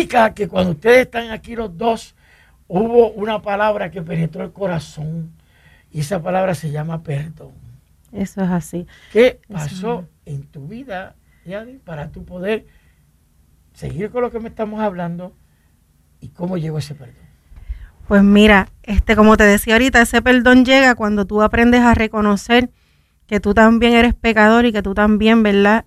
significa que cuando ustedes están aquí los dos, hubo una palabra que penetró el corazón y esa palabra se llama perdón. Eso es así. ¿Qué pasó en tu vida, Yadi, para tú poder seguir con lo que me estamos hablando y cómo llegó ese perdón? Pues mira, como te decía ahorita, ese perdón llega cuando tú aprendes a reconocer que tú también eres pecador y que tú también, ¿verdad?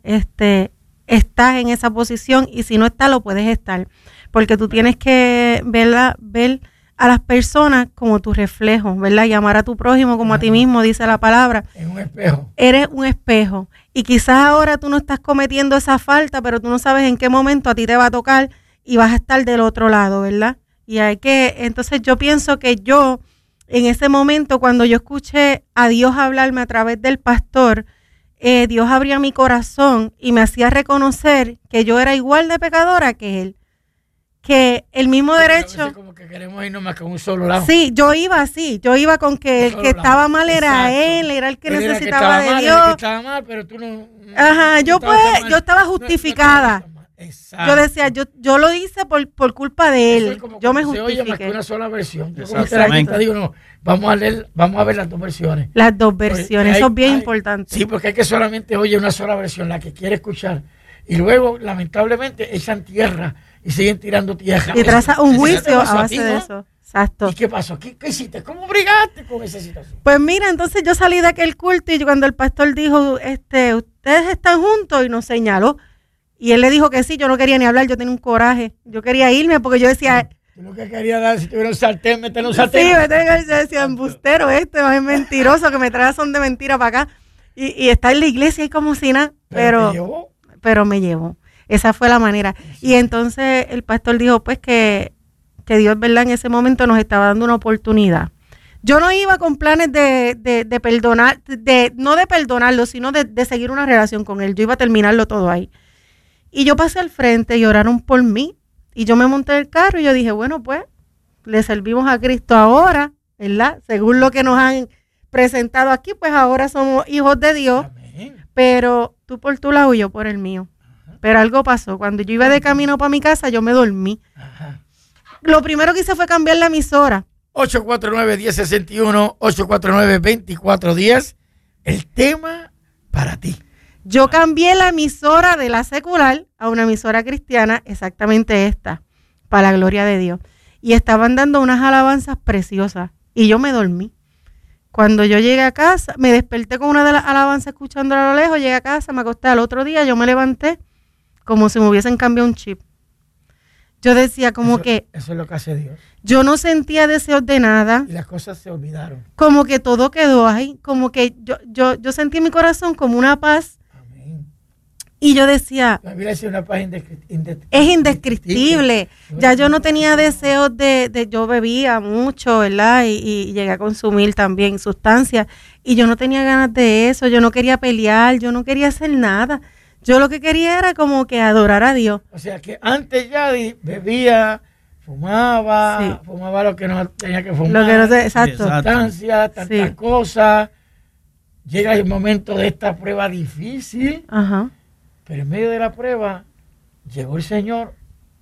Estás en esa posición, y si no estás, lo puedes estar. Porque tú tienes que, ¿verdad?, ver a las personas como tu reflejo, ¿verdad? Y amar a tu prójimo como a ti mismo, dice la palabra. Es un espejo. Eres un espejo. Y quizás ahora tú no estás cometiendo esa falta, pero tú no sabes en qué momento a ti te va a tocar y vas a estar del otro lado, ¿verdad? Y entonces yo pienso que yo, en ese momento, cuando yo escuché a Dios hablarme a través del pastor, Dios abría mi corazón y me hacía reconocer que yo era igual de pecadora que él. Que el mismo derecho... A veces como que queremos irnos más con un solo lado. Sí, yo iba con que el que estaba mal era él, era el que necesitaba de Dios. El que estaba mal, pero tú no... Ajá, yo estaba justificada. Exacto. Yo decía, yo lo hice por culpa de él. Yo me justifiqué. Se oye más que una sola versión. Yo como te digo, no, vamos a ver las dos versiones. Las dos versiones, eso es bien importante. Sí, porque hay que solamente oye una sola versión, la que quiere escuchar. Y luego, lamentablemente, echan tierra y siguen tirando tierra. Y traza un juicio a base de eso. Exacto. ¿Y qué pasó? ¿Qué hiciste? ¿Cómo brigaste con esa situación? Pues mira, entonces yo salí de aquel culto y cuando el pastor dijo, ustedes están juntos, y nos señaló. Y él le dijo que sí, yo no quería ni hablar, yo tenía un coraje. Yo quería irme porque yo decía... Tú lo que querías dar, si tuviera un sartén, meterle un sartén. Sí, yo decía, embustero es mentiroso, que me trae son de mentira para acá. Y está en la iglesia y como si nada, pero me llevó. Esa fue la manera. Y entonces el pastor dijo pues que Dios, ¿verdad?, en ese momento nos estaba dando una oportunidad. Yo no iba con planes de perdonar, no de perdonarlo, sino de seguir una relación con él. Yo iba a terminarlo todo ahí. Y yo pasé al frente y oraron por mí. Y yo me monté en el carro y yo dije, bueno, pues, le servimos a Cristo ahora, ¿verdad? Según lo que nos han presentado aquí, pues ahora somos hijos de Dios. Amén. Pero tú por tu lado y yo por el mío. Ajá. Pero algo pasó. Cuando yo iba de camino para mi casa, yo me dormí. Ajá. Lo primero que hice fue cambiar la emisora. 849-1061, 849-2410. El tema para ti. Yo cambié la emisora de la secular a una emisora cristiana, exactamente esta, para la gloria de Dios. Y estaban dando unas alabanzas preciosas y yo me dormí. Cuando yo llegué a casa, me desperté con una de las alabanzas escuchándola a lo lejos, llegué a casa, me acosté. Al otro día yo me levanté como si me hubiesen cambiado un chip. Yo decía como eso es lo que hace Dios. Yo no sentía deseos de nada. Y las cosas se olvidaron. Como que todo quedó ahí, como que yo sentí en mi corazón como una paz. Y yo decía, la Biblia dice una paz es indescriptible. Ya yo no tenía deseos yo bebía mucho, ¿verdad? Y llegué a consumir también sustancias. Y yo no tenía ganas de eso, yo no quería pelear, yo no quería hacer nada. Yo lo que quería era como que adorar a Dios. O sea que antes ya bebía, fumaba lo que no tenía que fumar. Lo que no sé, exacto. Sustancias, tantas cosas. Llega el momento de esta prueba difícil. Ajá. Pero en medio de la prueba llegó el Señor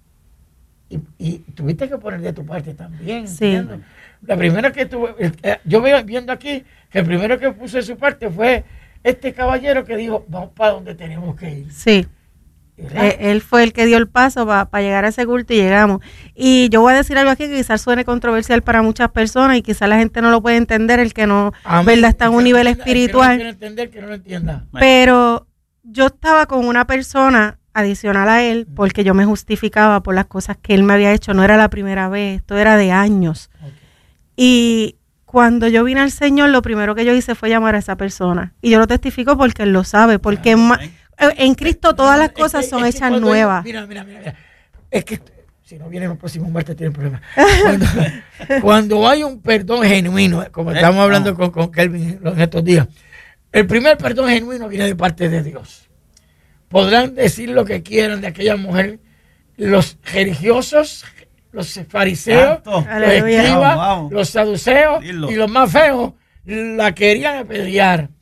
y tuviste que poner de tu parte también. Sí. ¿Entiendes? La primera que yo veo viendo aquí que el primero que puso de su parte fue este caballero que dijo, vamos para donde tenemos que ir. Sí. Él fue el que dio el paso para llegar a ese culto y llegamos. Y yo voy a decir algo aquí que quizás suene controversial para muchas personas y quizás la gente no lo puede entender, el que no, ¿verdad?, está en un nivel espiritual. El que no quiere entender, que no lo entienda. Pero yo estaba con una persona adicional a él porque yo me justificaba por las cosas que él me había hecho. No era la primera vez, esto era de años. Okay. Y cuando yo vine al Señor, lo primero que yo hice fue llamar a esa persona. Y yo lo testifico porque él lo sabe, porque en Cristo todas las cosas son hechas nuevas. Mira. Es que si no viene el próximo martes tienen problemas. Cuando hay un perdón genuino, como estamos hablando con Kelvin en estos días, el primer perdón genuino viene de parte de Dios. Podrán decir lo que quieran de aquella mujer, los religiosos, los fariseos, los escribas, los saduceos y los más feos la querían apedrear.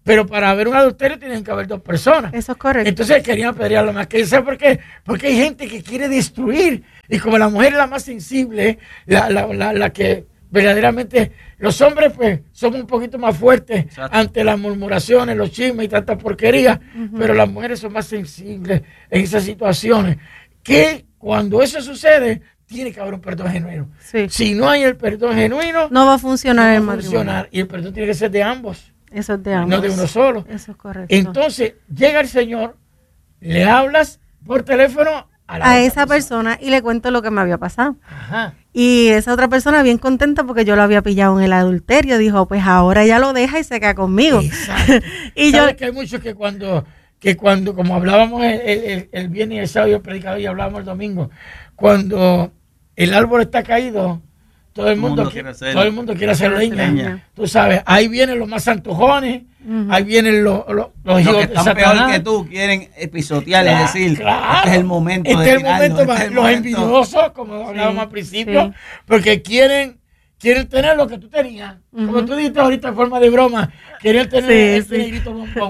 Pero para haber un adulterio tienen que haber 2 personas. Eso es correcto. Entonces querían apedrearlo más. ¿Sabe por qué? Porque hay gente que quiere destruir. Y como la mujer es la más sensible, la que verdaderamente... Los hombres, pues, somos un poquito más fuertes ante las murmuraciones, los chismes y tanta porquería. Pero las mujeres son más sensibles en esas situaciones. Que cuando eso sucede, tiene que haber un perdón genuino. Sí. Si no hay el perdón genuino, no va a funcionar el matrimonio. Y el perdón tiene que ser de ambos. Eso es de ambos. No de uno solo. Eso es correcto. Entonces, llega el Señor, le hablas por teléfono a esa persona y le cuento lo que me había pasado. Ajá. Y esa otra persona bien contenta porque yo lo había pillado en el adulterio, dijo, pues ahora ya lo deja y se queda conmigo. Exacto. Y ¿sabes que hay muchos que cuando, como hablábamos el viernes y el sábado, yo predicaba y hablábamos el domingo, cuando el árbol está caído, todo el mundo quiere hacer leña. Tú sabes, ahí vienen los más santujones, ahí vienen los hijos que están peor que tú, quieren pisotear, es decir, claro, este es el momento los envidiosos, como hablábamos al principio, porque quieren tener lo que tú tenías. Como tú dijiste ahorita en forma de broma, quieren tener ese negrito bombón.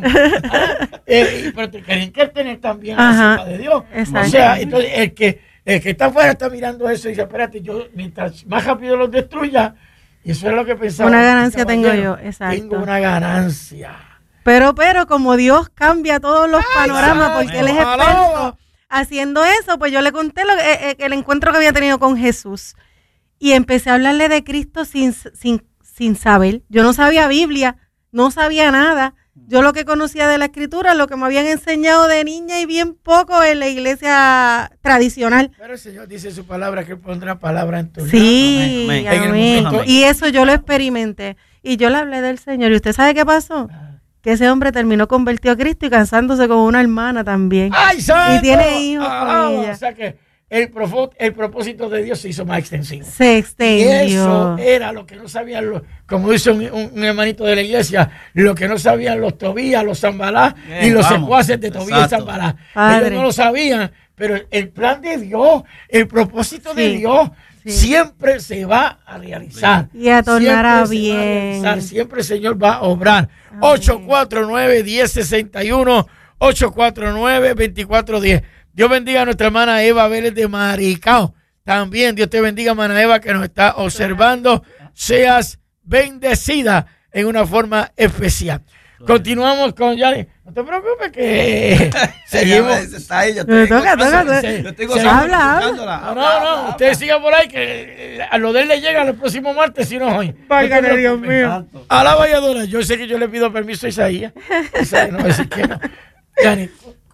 Pero quieren tener también la sopa de Dios. Exacto. O sea, entonces el que está afuera está mirando eso y dice, espérate, yo mientras más rápido los destruya, y eso es lo que pensaba. Una ganancia tengo yo, exacto. Tengo una ganancia. Pero como Dios cambia todos los panoramas, porque Él es experto haciendo eso, pues yo le conté el encuentro que había tenido con Jesús. Y empecé a hablarle de Cristo sin saber. Yo no sabía Biblia, no sabía nada. Yo lo que conocía de la Escritura, lo que me habían enseñado de niña y bien poco en la iglesia tradicional. Pero el Señor dice su palabra, que Él pondrá palabra en tu lado. Sí, amén. Y eso yo lo experimenté. Y yo le hablé del Señor. ¿Y usted sabe qué pasó? Que ese hombre terminó convertido a Cristo y casándose con una hermana también. ¡Ay, santo! Y tiene hijos con ella. O sea que el propósito de Dios se hizo más extensivo. Se extendió. Y eso era lo que no sabían, como dice un hermanito de la iglesia, lo que no sabían los Tobías, los Zambalá y los secuaces de Tobías y Zambalá. Ellos no lo sabían, pero el plan de Dios, el propósito de Dios, siempre se va a realizar. Y a tornar a bien. Siempre el Señor va a obrar. 849-1061, 849-2410. Dios bendiga a nuestra hermana Eva Vélez de Maricao. También Dios te bendiga, hermana Eva, que nos está observando. Seas bendecida en una forma especial. Continuamos con Yanni. No te preocupes que seguimos. Está ahí, yo toca. No, ustedes sigan por ahí que a lo de él le llega el próximo martes, si no hoy. Válgame, Dios mío. Alaba y adora. Yo sé que yo le pido permiso a Isaías. Isaías no va a decir que no. Yanni,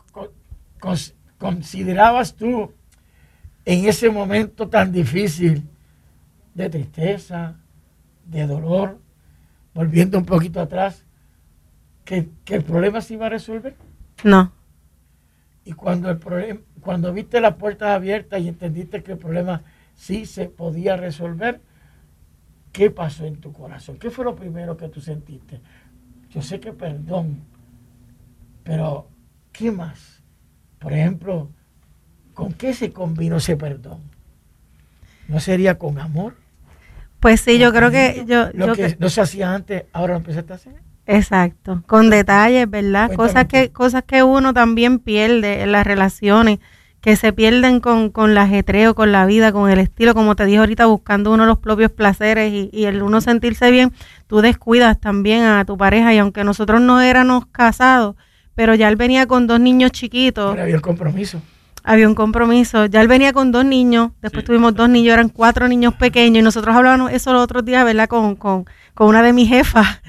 ¿considerabas tú en ese momento tan difícil de tristeza, de dolor, volviendo un poquito atrás, que el problema se iba a resolver? No. Y cuando viste las puertas abiertas y entendiste que el problema sí se podía resolver, ¿qué pasó en tu corazón? ¿Qué fue lo primero que tú sentiste? Yo sé que perdón, pero ¿qué más? Por ejemplo, ¿con qué se combinó ese perdón? ¿No sería con amor? Pues sí, yo creo que... Lo que no se hacía antes, ahora lo empezaste a hacer. Exacto, con detalles, ¿verdad? Cosas que uno también pierde en las relaciones, que se pierden con el ajetreo, con la vida, con el estilo, como te dije ahorita, buscando uno los propios placeres y el uno sentirse bien, tú descuidas también a tu pareja, y aunque nosotros no éramos casados, pero ya él venía con 2 niños chiquitos. Pero había un compromiso. Había un compromiso. Ya él venía con 2 niños, después tuvimos 2 niños, eran 4 niños pequeños, y nosotros hablábamos eso los otros días, ¿verdad? Con una de mis jefas,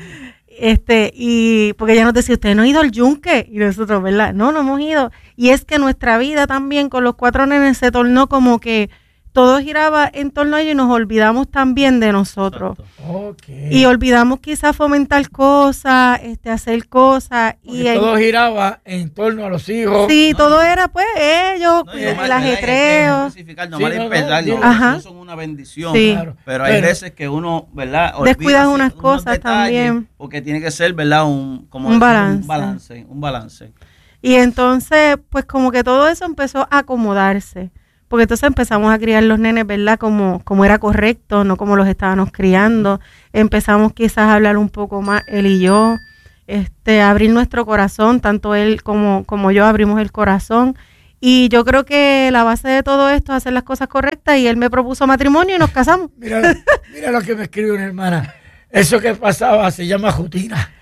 y porque ella nos decía, ¿usted no ha ido al yunque? Y nosotros, ¿verdad? No hemos ido. Y es que nuestra vida también con los 4 nenes se tornó como que todo giraba en torno a ellos y nos olvidamos también de nosotros. Okay. Y olvidamos quizás fomentar cosas, hacer cosas. Porque todo giraba en torno a los hijos. Sí, todo era pues ellos, el ajetreo. No son una bendición. Sí. Claro. Pero hay veces que uno, ¿verdad? Descuidas unas cosas también. Porque tiene que ser, ¿verdad? Un balance. Y entonces, pues como que todo eso empezó a acomodarse. Porque entonces empezamos a criar los nenes, ¿verdad? Como era correcto, no como los estábamos criando. Empezamos quizás a hablar un poco más, él y yo. abrir nuestro corazón, tanto él como yo abrimos el corazón. Y yo creo que la base de todo esto es hacer las cosas correctas, y él me propuso matrimonio y nos casamos. Mira lo que me escribe una hermana. Eso que pasaba se llama rutina.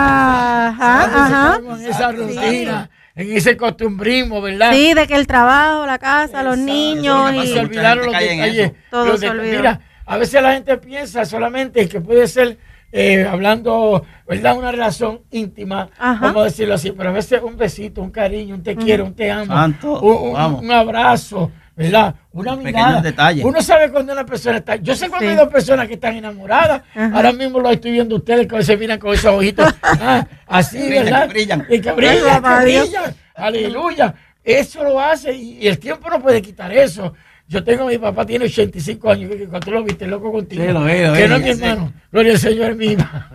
Ajá. En esa rutina, en ese costumbrismo, ¿verdad? Sí, de que el trabajo, la casa, los niños. Y se olvidaron los detalles. Todo se olvidó. Mira, a veces la gente piensa solamente que puede ser hablando, ¿verdad? Una relación íntima, vamos a decirlo así, pero a veces un besito, un cariño, un te quiero, un te amo, un abrazo, ¿verdad? Una mirada. Detalles. Uno sabe cuando una persona está. Yo sé cuando hay dos personas que están enamoradas. Ahora mismo lo estoy viendo ustedes que se miran con esos ojitos así, ¿verdad? Que brillan. Y que brillan. Aleluya. Eso lo hace y el tiempo no puede quitar eso. Yo tengo, mi papá tiene 85 años, que cuando tú lo viste, loco contigo. Sí, lo vi, que no es mi hermano. Gloria al Señor, es mi hija.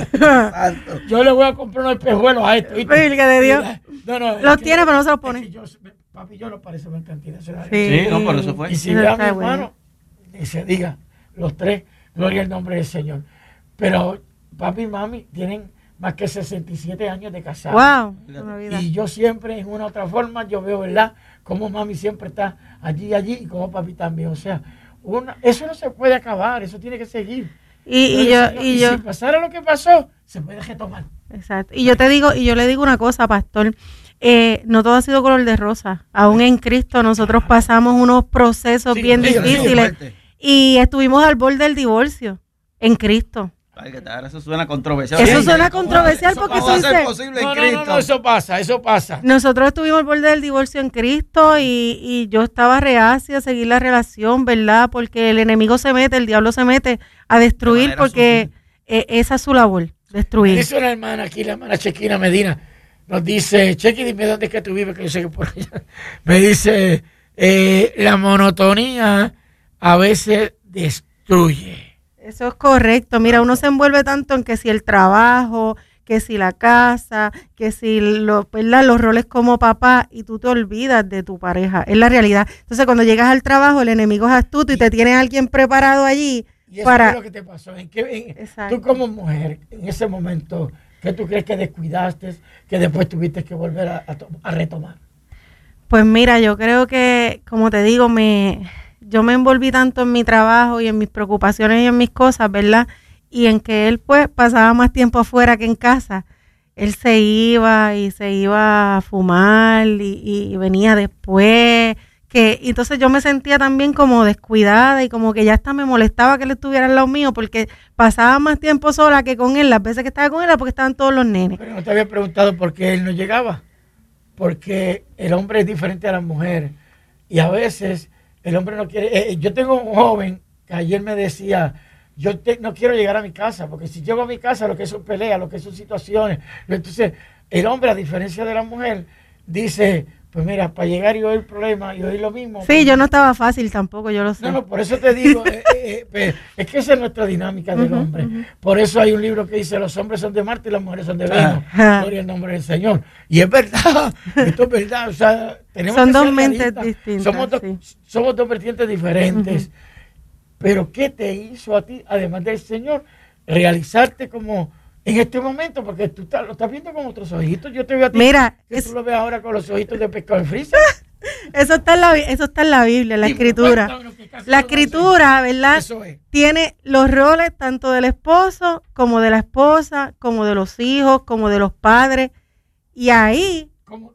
Yo le voy a comprar unos espejuelos a esto. Virgen de Dios. No, los tiene, pero no se los pone. Papi, yo no parecemos en cantidad. Sí, no, por eso fue. Y si ve a mi hermano, y se diga, los tres, gloria al nombre del Señor. Pero papi y mami tienen más que 67 años de casados. Wow. Y yo siempre, en una u otra forma, yo veo, ¿verdad?, cómo mami siempre está allí y como papi también. O sea, eso no se puede acabar, eso tiene que seguir. Y si pasara lo que pasó, se puede retomar. Exacto. Y yo le digo una cosa, pastor. No todo ha sido color de rosa. Aún en Cristo nosotros pasamos unos procesos bien difíciles y estuvimos al borde del divorcio en Cristo. Eso suena controversial. Eso suena controversial porque eso es posible en Cristo. No, eso pasa. Nosotros estuvimos al borde del divorcio en Cristo y yo estaba reacia a seguir la relación, ¿verdad? Porque el enemigo el diablo se mete a destruir porque esa es su labor, destruir. Me dice una hermana aquí, la hermana Chequina Medina, nos dice, Chequi, dime dónde es que tú vives, que yo sé que por allá. Me dice, la monotonía a veces destruye. Eso es correcto. Mira, uno se envuelve tanto en que si el trabajo, que si la casa, que si los roles como papá, y tú te olvidas de tu pareja. Es la realidad. Entonces, cuando llegas al trabajo, el enemigo es astuto y te tiene a alguien preparado allí. ¿Y eso es lo que te pasó? Tú como mujer, en ese momento, ¿qué tú crees que descuidaste, que después tuviste que volver a retomar? Pues mira, yo creo que, como te digo, yo me envolví tanto en mi trabajo y en mis preocupaciones y en mis cosas, ¿verdad? Y en que él pues pasaba más tiempo afuera que en casa. Él se iba a fumar y venía después. Y entonces yo me sentía también como descuidada y como que ya hasta me molestaba que él estuviera al lado mío porque pasaba más tiempo sola que con él. Las veces que estaba con él era porque estaban todos los nenes. Pero no te había preguntado por qué él no llegaba. Porque el hombre es diferente a la mujer. Y a veces el hombre no quiere. Yo tengo un joven que ayer me decía, no quiero llegar a mi casa, porque si llego a mi casa lo que son peleas, lo que son situaciones. Entonces, el hombre, a diferencia de la mujer, dice, pues mira, para llegar y oír problemas y oír lo mismo. Sí, yo no estaba fácil tampoco, yo lo sé. No, por eso te digo, es que esa es nuestra dinámica del hombre. Por eso hay un libro que dice, los hombres son de Marte y las mujeres son de Venus. Gloria al nombre del Señor. Y es verdad, esto es verdad. O sea, son dos mentes distintas. Somos dos vertientes diferentes. Pero ¿qué te hizo a ti, además del Señor, realizarte como en este momento? Porque tú lo estás viendo con otros ojitos. Yo te veo a ti. Mira, tú lo ves ahora con los ojitos de pescado en frisa. Eso está en la Biblia, en la Escritura. La Escritura, ¿verdad? Tiene los roles tanto del esposo, como de la esposa, como de los hijos, como de los padres. Y ahí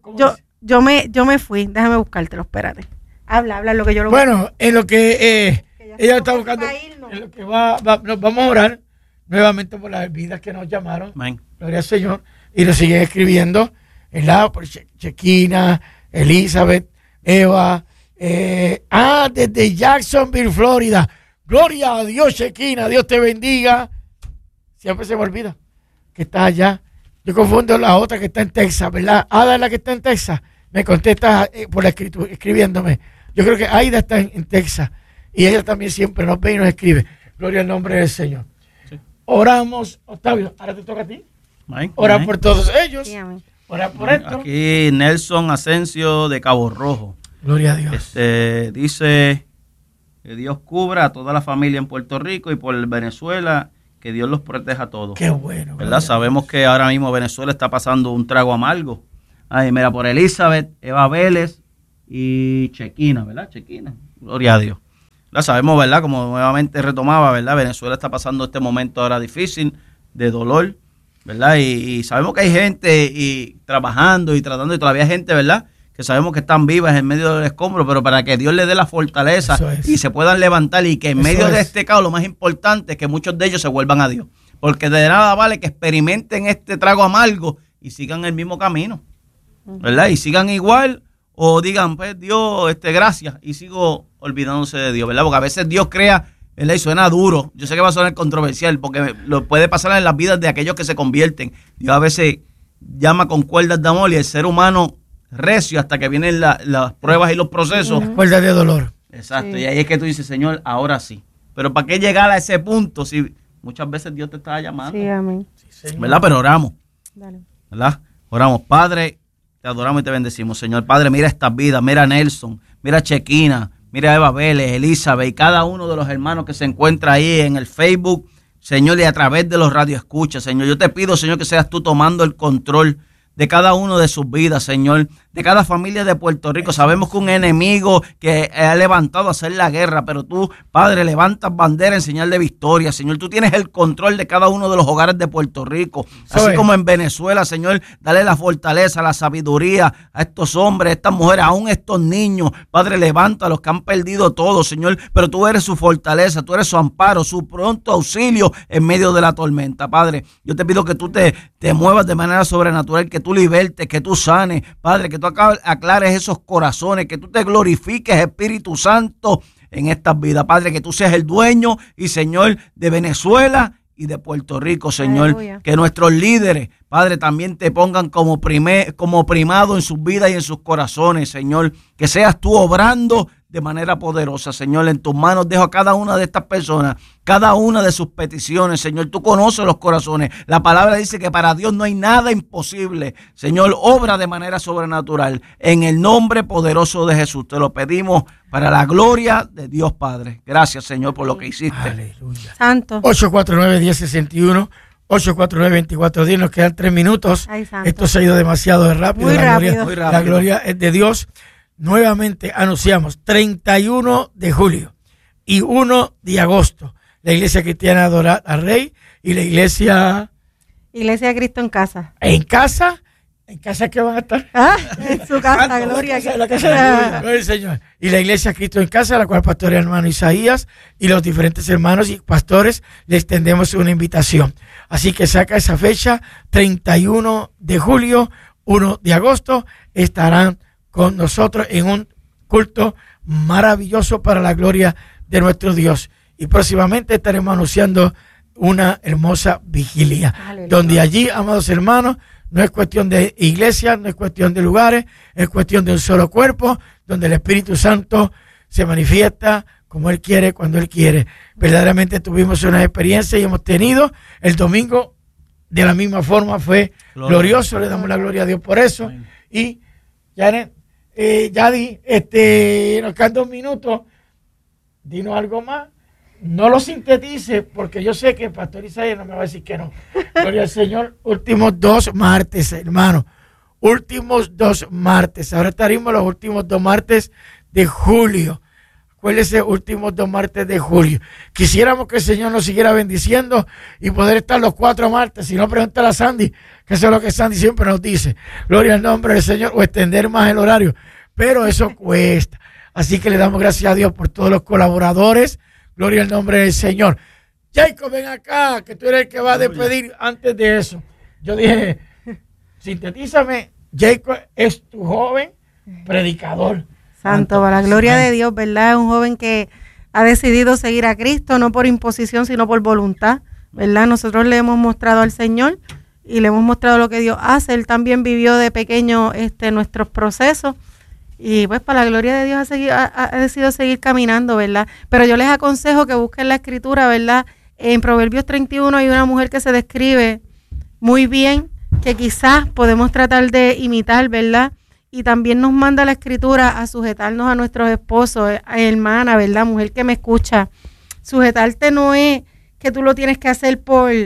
yo me fui. Déjame buscártelo, espérate. Habla lo que yo lo Bueno, en lo que ella está buscando, en lo que nos vamos a orar nuevamente por las vidas que nos llamaron. Amén. Gloria al Señor. Y nos siguen escribiendo, ¿verdad? Por Chequina, Elizabeth, Eva, desde Jacksonville, Florida. Gloria a Dios, Chequina, Dios te bendiga. Siempre se me olvida que está allá. Yo confundo la otra que está en Texas, ¿verdad? Ada es la que está en Texas. Me contesta por la escritura, escribiéndome. Yo creo que Aida está en Texas. Y ella también siempre nos ve y nos escribe. Gloria al nombre del Señor. Sí. Oramos, Octavio, ahora te toca a ti. Orar por todos ellos. Sí, orar por esto. Aquí Nelson Asensio de Cabo Rojo. Gloria a Dios. Dice que Dios cubra a toda la familia en Puerto Rico y por Venezuela que Dios los proteja a todos. Qué bueno. ¿Verdad? Sabemos que ahora mismo Venezuela está pasando un trago amargo. Ay, mira, por Elizabeth, Eva Vélez y Chequina, ¿verdad? Chequina, gloria a Dios. ¿Verdad? Sabemos, ¿verdad? Como nuevamente retomaba, ¿verdad? Venezuela está pasando este momento ahora difícil, de dolor, ¿verdad? Y sabemos que hay gente trabajando y tratando, y todavía hay gente, ¿verdad?, que sabemos que están vivas en medio del escombro, pero para que Dios les dé la fortaleza y se puedan levantar, y que en medio de este caos lo más importante es que muchos de ellos se vuelvan a Dios, porque de nada vale que experimenten este trago amargo y sigan el mismo camino, ¿verdad? Y sigan igual, o digan, pues Dios, gracias, y sigo olvidándose de Dios, ¿verdad? Porque a veces Dios crea, ¿verdad? Y suena duro. Yo sé que va a sonar controversial, porque lo puede pasar en las vidas de aquellos que se convierten. Dios a veces llama con cuerdas de amor, y el ser humano recio hasta que vienen las pruebas y los procesos. Cuerdas de dolor. Exacto, sí. Y ahí es que tú dices, Señor, ahora sí. Pero ¿para qué llegar a ese punto si muchas veces Dios te está llamando? Sí, amén. Sí, ¿verdad? Pero oramos. Dale. ¿Verdad? Oramos. Padre, te adoramos y te bendecimos, Señor. Padre, mira estas vidas, mira a Nelson, mira a Chequina, mira a Eva Vélez, Elizabeth, y cada uno de los hermanos que se encuentra ahí en el Facebook, Señor, y a través de los radioescuchas, Señor. Yo te pido, Señor, que seas tú tomando el control de cada uno de sus vidas, Señor, de cada familia de Puerto Rico. Sabemos que un enemigo que ha levantado a hacer la guerra, pero tú, Padre, levantas bandera en señal de victoria, Señor. Tú tienes el control de cada uno de los hogares de Puerto Rico, así como en Venezuela, Señor. Dale la fortaleza, la sabiduría a estos hombres, a estas mujeres, aún estos niños. Padre, levanta a los que han perdido todo, Señor, pero tú eres su fortaleza, tú eres su amparo, su pronto auxilio en medio de la tormenta. Padre, yo te pido que tú te muevas de manera sobrenatural, que tú libertes, que tú sanes, Padre, que tú aclares esos corazones, que tú te glorifiques, Espíritu Santo, en estas vidas, Padre, que tú seas el dueño y Señor de Venezuela y de Puerto Rico, Señor. Aleluya. Que nuestros líderes, Padre, también te pongan como primado en sus vidas y en sus corazones, Señor. Que seas tú obrando de manera poderosa, Señor. En tus manos dejo a cada una de estas personas, cada una de sus peticiones, Señor. Tú conoces los corazones. La palabra dice que para Dios no hay nada imposible. Señor, obra de manera sobrenatural. En el nombre poderoso de Jesús te lo pedimos para la gloria de Dios Padre. Gracias, Señor, por lo que hiciste. Aleluya. Santo. 849-1061. 849-2410. Nos quedan 3 minutos. Ay, santo. Esto se ha ido demasiado rápido. Muy rápido. Muy rápido. La gloria es de Dios. Nuevamente anunciamos 31 de julio y 1 de agosto. La Iglesia Cristiana Adora al Rey y la Iglesia de Cristo en casa. ¿En casa? ¿En casa qué van a estar? En su casa, gloria. La casa del Señor. Y la Iglesia Cristo en casa, la cual pastor el hermano Isaías y los diferentes hermanos y pastores les extendemos una invitación. Así que saca esa fecha, 31 de julio, 1 de agosto, estarán con nosotros en un culto maravilloso para la gloria de nuestro Dios. Y próximamente estaremos anunciando una hermosa vigilia. Aleluya. Donde allí, amados hermanos, no es cuestión de iglesia, no es cuestión de lugares, es cuestión de un solo cuerpo, donde el Espíritu Santo se manifiesta como Él quiere, cuando Él quiere. Verdaderamente tuvimos una experiencia y hemos tenido el domingo de la misma forma, fue glorioso, le damos la gloria a Dios por eso. Amén. Y Janet, Yadi, nos quedan 2 minutos, dinos algo más. No lo sintetice, porque yo sé que el pastor Isaías no me va a decir que no. Gloria al Señor. Últimos 2 martes, hermano. Últimos 2 martes. Ahora estaremos los últimos 2 martes de julio. Acuérdense, últimos 2 martes de julio. Quisiéramos que el Señor nos siguiera bendiciendo y poder estar los 4 martes. Si no, pregúntale a Sandy, que eso es lo que Sandy siempre nos dice. Gloria al nombre del Señor, o extender más el horario. Pero eso cuesta. Así que le damos gracias a Dios por todos los colaboradores. Gloria al nombre del Señor. Jacob, ven acá, que tú eres el que va a despedir. Antes de eso, yo dije, sintetízame, Jacob es tu joven predicador. Santo, para la gloria de Dios, ¿verdad? Es un joven que ha decidido seguir a Cristo, no por imposición, sino por voluntad, ¿verdad? Nosotros le hemos mostrado al Señor y le hemos mostrado lo que Dios hace. Él también vivió de pequeño nuestros procesos. Y pues para la gloria de Dios ha decidido seguir caminando, ¿verdad? Pero yo les aconsejo que busquen la escritura, ¿verdad? En Proverbios 31 hay una mujer que se describe muy bien, que quizás podemos tratar de imitar, ¿verdad? Y también nos manda la escritura a sujetarnos a nuestros esposos, a hermana, ¿verdad? Mujer que me escucha. Sujetarte no es que tú lo tienes que hacer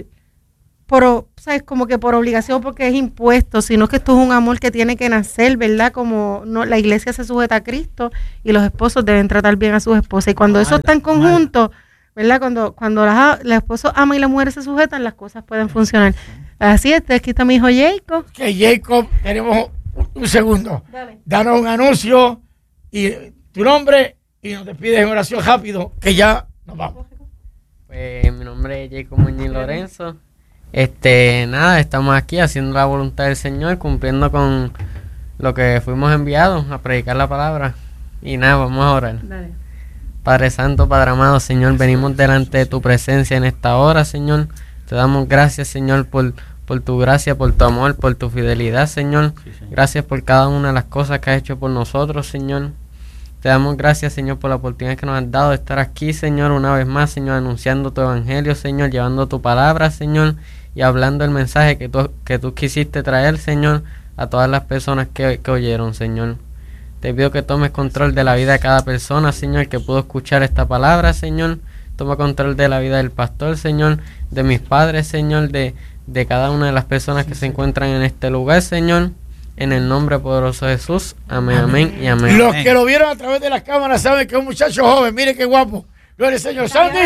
¿sabes? Como que por obligación, porque es impuesto, sino que esto es un amor que tiene que nacer, ¿verdad? Como no, la iglesia se sujeta a Cristo y los esposos deben tratar bien a sus esposas. Y cuando eso está en conjunto, ¿verdad? Cuando los esposos aman y las mujeres se sujetan, las cosas pueden funcionar. Así es, aquí está mi hijo Jacob. Que Jacob, tenemos un segundo. Dale. Danos un anuncio y tu nombre y nos despides en oración rápido, que ya nos vamos. Pues mi nombre es Jacob Muñiz Lorenzo. Nada, estamos aquí haciendo la voluntad del Señor, cumpliendo con lo que fuimos enviados a predicar la palabra. Y nada, vamos a orar. Dale. Padre Santo, Padre amado, Señor, venimos delante de tu presencia en esta hora, Señor. Te damos gracias, Señor, por tu gracia, por tu amor, por tu fidelidad, Señor. Sí, Señor. Gracias por cada una de las cosas que has hecho por nosotros, Señor. Te damos gracias, Señor, por la oportunidad que nos has dado de estar aquí, Señor, una vez más, Señor, anunciando tu evangelio, Señor, llevando tu palabra, Señor, y hablando el mensaje que tú quisiste traer, Señor, a todas las personas que oyeron, Señor. Te pido que tomes control de la vida de cada persona, Señor, que pudo escuchar esta palabra, Señor. Toma control de la vida del pastor, Señor, de mis padres, Señor, de cada una de las personas que se encuentran en este lugar, Señor. En el nombre poderoso de Jesús. Amén, amén y amén. Los que lo vieron a través de las cámaras saben que es un muchacho joven. Mire qué guapo. Gloria al Señor. Sandy.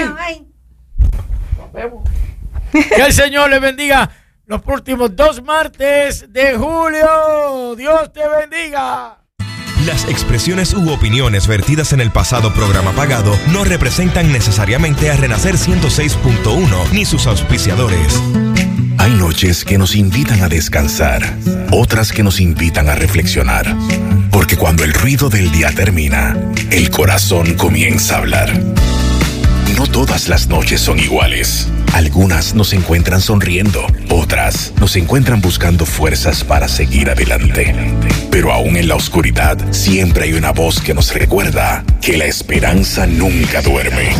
Nos vemos. Que el Señor le bendiga los últimos 2 martes de julio. Dios te bendiga. Las expresiones u opiniones vertidas en el pasado programa pagado no representan necesariamente a Renacer 106.1 ni sus auspiciadores. Hay noches que nos invitan a descansar, otras que nos invitan a reflexionar. Porque cuando el ruido del día termina, el corazón comienza a hablar. No todas las noches son iguales. Algunas nos encuentran sonriendo, otras nos encuentran buscando fuerzas para seguir adelante. Pero aún en la oscuridad, siempre hay una voz que nos recuerda que la esperanza nunca duerme.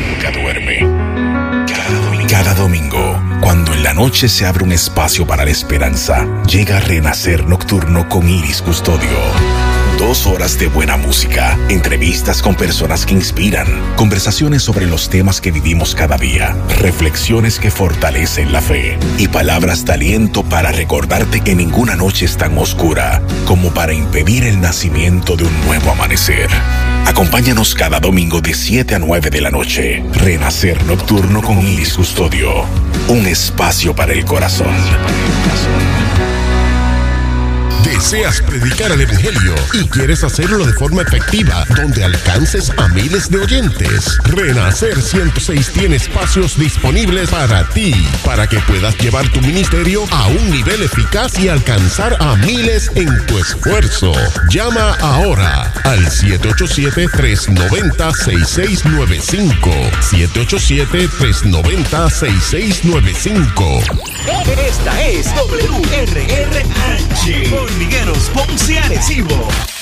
Cada domingo, cuando en la noche se abre un espacio para la esperanza, llega Renacer Nocturno con Iris Custodio. 2 horas de buena música, entrevistas con personas que inspiran, conversaciones sobre los temas que vivimos cada día, reflexiones que fortalecen la fe y palabras de aliento para recordarte que ninguna noche es tan oscura como para impedir el nacimiento de un nuevo amanecer. Acompáñanos cada domingo de 7 a 9 de la noche. Renacer Nocturno con Iris Custodio. Un espacio para el corazón. ¿Deseas predicar el evangelio y quieres hacerlo de forma efectiva, donde alcances a miles de oyentes? Renacer 106 tiene espacios disponibles para ti, para que puedas llevar tu ministerio a un nivel eficaz y alcanzar a miles en tu esfuerzo. Llama ahora al 787-390-6695. 787-390-6695. Esta es WRRH. Hormigueros Ponce Arecibo.